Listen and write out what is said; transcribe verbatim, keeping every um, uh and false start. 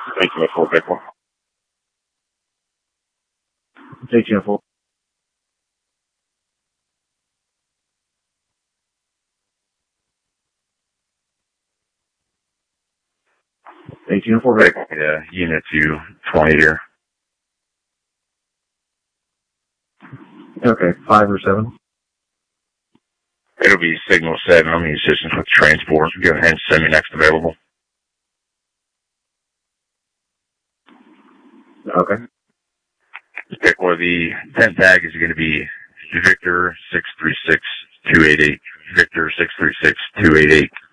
eighteen four, Vic one. eighteen four. eighteen four, Vic. Yeah, unit two twenty here. Okay, five or seven. It'll be signal seven. I'm the assistance with transport. Go ahead and send me next available. Okay. Pick where the tent tag is going to be Victor six three six two eight eight. Victor six three six two eight eight.